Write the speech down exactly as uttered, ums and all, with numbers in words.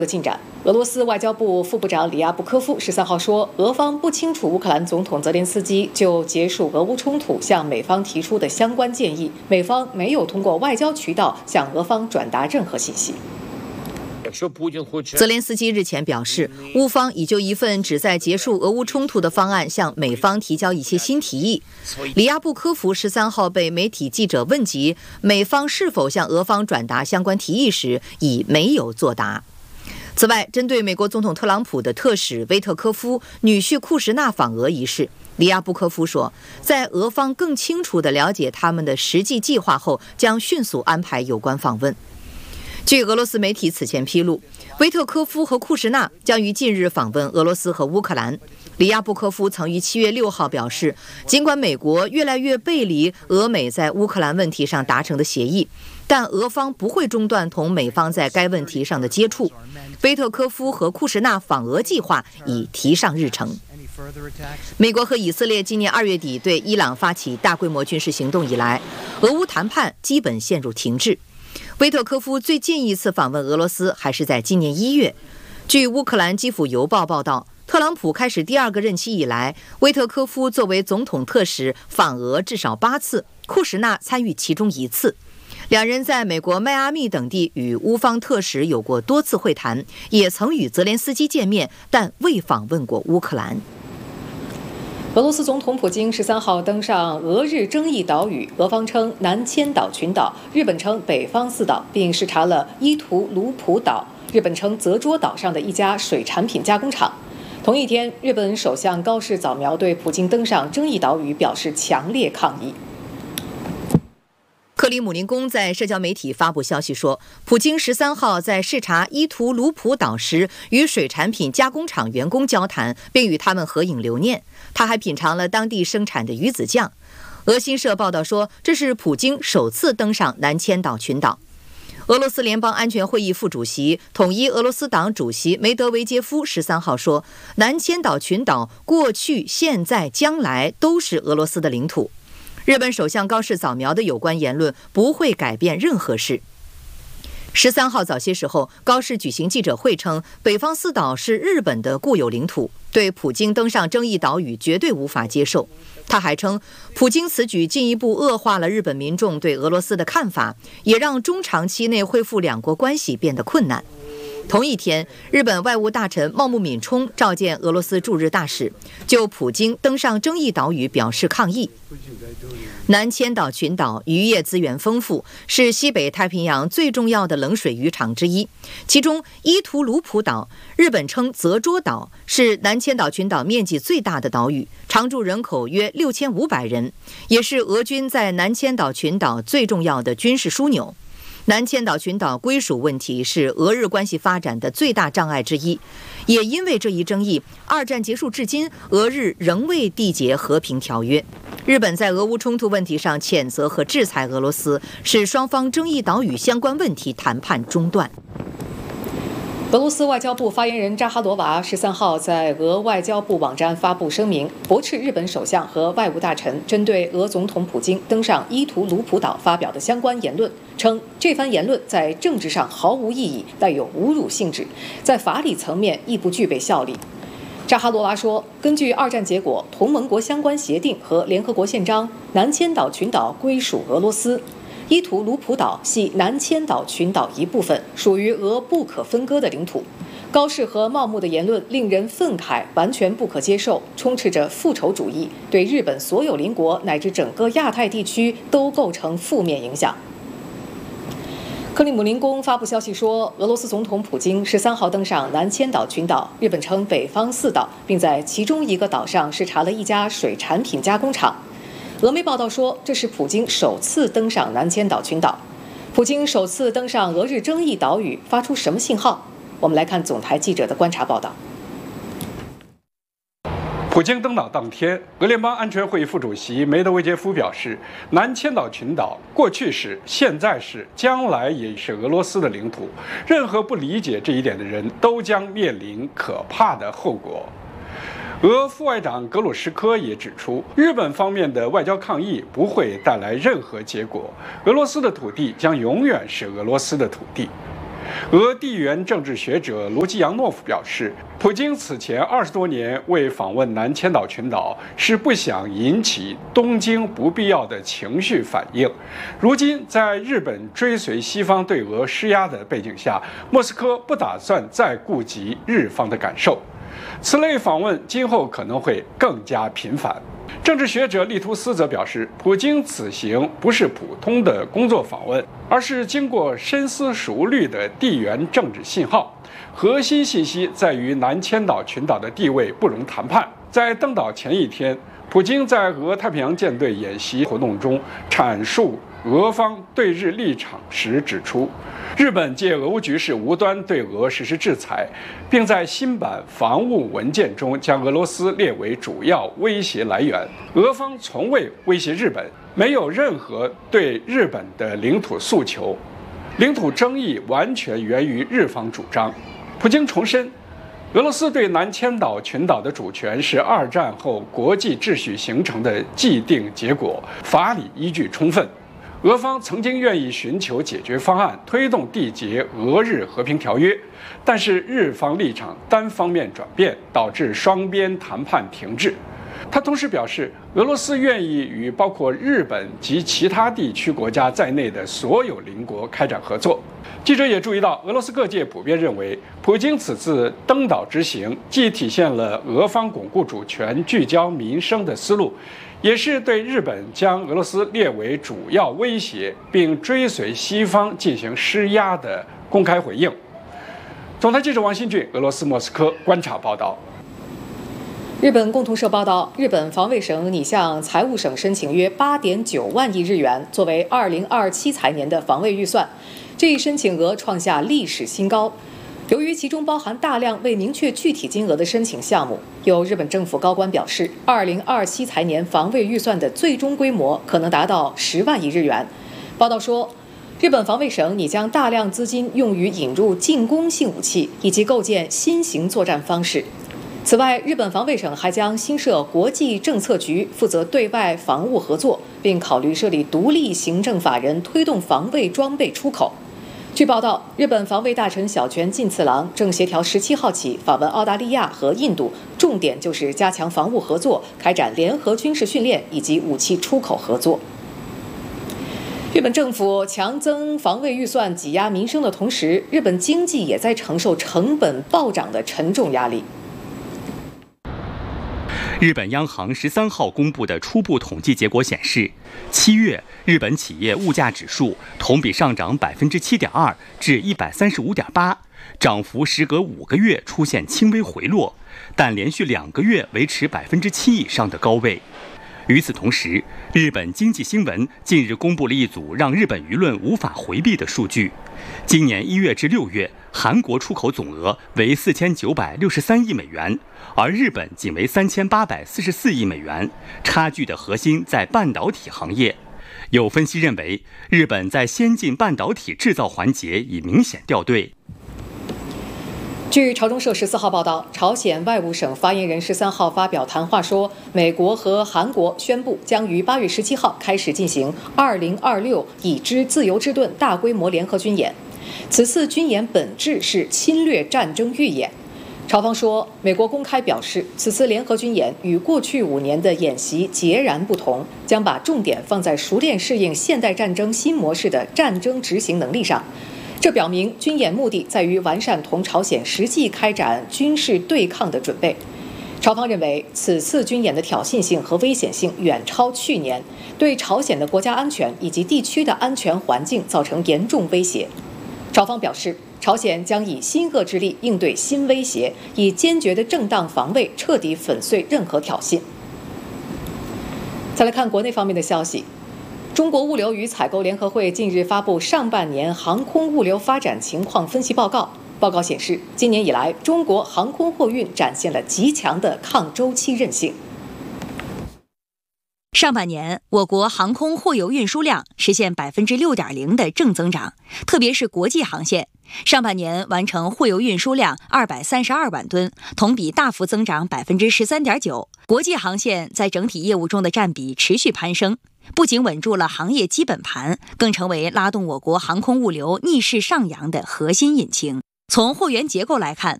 的进展，俄罗斯外交部副部长里亚布科夫十三号说，俄方不清楚乌克兰总统泽连斯基就结束俄乌冲突向美方提出的相关建议，美方没有通过外交渠道向俄方转达任何信息。 泽连斯基日前表示，乌方已就一份旨在结束俄乌冲突的方案向美方提交一些新提议。里亚布科夫十三号被媒体记者问及美方是否向俄方转达相关提议时，已没有作答。此外，针对美国总统特朗普的特使威特科夫女婿库什纳访俄一事，里亚布科夫说，在俄方更清楚地了解他们的实际计划后，将迅速安排有关访问。据俄罗斯媒体此前披露，威特科夫和库什纳将于近日访问俄罗斯和乌克兰。里亚布科夫曾于七月六号表示，尽管美国越来越背离俄美在乌克兰问题上达成的协议，但俄方不会中断同美方在该问题上的接触。威特科夫和库什纳访俄计划已提上日程。美国和以色列今年二月底对伊朗发起大规模军事行动以来，俄乌谈判基本陷入停滞。威特科夫最近一次访问俄罗斯还是在今年一月。据乌克兰基辅邮报报道，特朗普开始第二个任期以来，威特科夫作为总统特使访俄至少八次，库什纳参与其中一次。两人在美国迈阿密等地与乌方特使有过多次会谈，也曾与泽连斯基见面，但未访问过乌克兰。 俄罗斯总统普京十三号登上俄日争议岛屿，俄方称南千岛群岛，日本称北方四岛，并视察了伊图卢普岛，日本称泽捉岛上的一家水产品加工厂。同一天，日本首相高市早苗对普京登上争议岛屿表示强烈抗议。 克里姆林宫在社交媒体发布消息说，普京十三号在视察伊图卢普岛时，与水产品加工厂员工交谈，并与他们合影留念。他还品尝了当地生产的鱼子酱。俄新社报道说，这是普京首次登上南千岛群岛。俄罗斯联邦安全会议副主席、统一俄罗斯党主席梅德韦杰夫十三号说，南千岛群岛过去、现在、将来都是俄罗斯的领土。日本首相高市早苗的有关言论不会改变任何事。十三号早些时候，高市举行记者会称，北方四岛是日本的固有领土，对普京登上争议岛屿绝对无法接受。他还称，普京此举进一步恶化了日本民众对俄罗斯的看法，也让中长期内恢复两国关系变得困难。同一天，日本外务大臣茂木敏充召见俄罗斯驻日大使，就普京登上争议岛屿表示抗议。南千岛群岛渔业资源丰富，是西北太平洋最重要的冷水渔场之一。其中，伊图卢普岛，日本称泽捉岛，是南千岛群岛面积最大的岛屿，常住人口约六千五百人，也是俄军在南千岛群岛最重要的军事枢纽。南千岛群岛归属问题是俄日关系发展的最大障碍之一，也因为这一争议，二战结束至今，俄日仍未缔结和平条约。日本在俄乌冲突问题上谴责和制裁俄罗斯，使双方争议岛屿相关问题谈判中断。 俄罗斯外交部发言人扎哈罗娃十三号在俄外交部网站发布声明，驳斥日本首相和外务大臣针对俄总统普京登上伊图卢普岛发表的相关言论，称这番言论在政治上毫无意义，带有侮辱性质，在法理层面亦不具备效力。扎哈罗娃说，根据二战结果、同盟国相关协定和联合国宪章，南千岛群岛归属俄罗斯。伊图卢普岛系南千岛群岛一部分，属于俄不可分割的领土。高市和茂木的言论令人愤慨，完全不可接受，充斥着复仇主义，对日本所有邻国乃至整个亚太地区都构成负面影响。克里姆林宫发布消息说，俄罗斯总统普京十三号登上南千岛群岛，日本称北方四岛，并在其中一个岛上视察了一家水产品加工厂。俄媒报道说，这是普京首次登上南千岛群岛。普京首次登上俄日争议岛屿，发出什么信号？我们来看总台记者的观察报道。 普京登岛当天，俄联邦安全会议副主席梅德韦杰夫表示，南千岛群岛过去是、现在是、将来也是俄罗斯的领土，任何不理解这一点的人都将面临可怕的后果。俄副外长格鲁什科也指出，日本方面的外交抗议不会带来任何结果，俄罗斯的土地将永远是俄罗斯的土地。 俄地缘政治学者卢基扬诺夫表示，普京此前二十多年未访问南千岛群岛，是不想引起东京不必要的情绪反应。如今，在日本追随西方对俄施压的背景下，莫斯科不打算再顾及日方的感受。此类访问今后可能会更加频繁。政治学者利图斯则表示，普京此行不是普通的工作访问，而是经过深思熟虑的地缘政治信号。核心信息在于南千岛群岛的地位不容谈判。在登岛前一天，普京在俄太平洋舰队演习活动中阐述俄方对日立场时指出，日本借俄乌局势无端对俄实施制裁，并在新版防务文件中将俄罗斯列为主要威胁来源。俄方从未威胁日本，没有任何对日本的领土诉求，领土争议完全源于日方主张。普京重申，俄罗斯对南千岛群岛的主权是二战后国际秩序形成的既定结果，法理依据充分。俄方曾经愿意寻求解决方案，推动缔结俄日和平条约，但是日方立场单方面转变，导致双边谈判停滞。他同时表示，俄罗斯愿意与包括日本及其他地区国家在内的所有邻国开展合作。记者也注意到，俄罗斯各界普遍认为，普京此次登岛之行既体现了俄方巩固主权、聚焦民生的思路，也是对日本将俄罗斯列为主要威胁并追随西方进行施压的公开回应。总台记者王新俊，俄罗斯莫斯科观察报道。 日本共同社报道，日本防卫省拟向财务省申请约 八点九万亿日元，作为二零二七财年的防卫预算。这一申请额创下历史新高。由于其中包含大量未明确具体金额的申请项目，有日本政府高官表示，二零二七财年防卫预算的最终规模可能达到十万亿日元。报道说，日本防卫省拟将大量资金用于引入进攻性武器以及构建新型作战方式。此外，日本防卫省还将新设国际政策局，负责对外防务合作，并考虑设立独立行政法人，推动防卫装备出口。据报道，日本防卫大臣小泉进次郎正协调十七号起访问澳大利亚和印度，重点就是加强防务合作，开展联合军事训练以及武器出口合作。日本政府强增防卫预算挤压民生的同时，日本经济也在承受成本暴涨的沉重压力。 日本央行十三号公布的初步统计结果显示，七月日本企业物价指数同比上涨百分之七点二至一百三十五点八，涨幅时隔五个月出现轻微回落，但连续两个月维持百分之七以上的高位。与此同时，日本经济新闻近日公布了一组让日本舆论无法回避的数据：今年一月至六月，韩国出口总额为四千九百六十三亿美元，而日本仅为三千八百四十四亿美元，差距的核心在半导体行业。有分析认为，日本在先进半导体制造环节已明显掉队。 据朝中社十四号报道，朝鲜外务省发言人十三号发表谈话说，美国和韩国宣布将于八月十七号开始进行二零二六已知自由之盾大规模联合军演。此次军演本质是侵略战争预演。朝方说，美国公开表示，此次联合军演与过去五年的演习截然不同，将把重点放在熟练适应现代战争新模式的战争执行能力上。这表明军演目的在于完善同朝鲜实际开展军事对抗的准备。朝方认为，此次军演的挑衅性和危险性远超去年，对朝鲜的国家安全以及地区的安全环境造成严重威胁。朝方表示，朝鲜将以新恶之力应对新威胁，以坚决的正当防卫彻底粉碎任何挑衅。再来看国内方面的消息。中国物流与采购联合会近日发布上半年航空物流发展情况分析报告。报告显示，今年以来，中国航空货运展现了极强的抗周期韧性。 上半年，我国航空货邮运输量实现百分之六点零的正增长，特别是国际航线，上半年完成货邮运输量二百三十二万吨，同比大幅增长百分之十三点九。国际航线在整体业务中的占比持续攀升。 不仅稳住了行业基本盘，更成为拉动我国航空物流逆势上扬的核心引擎。从货源结构来看，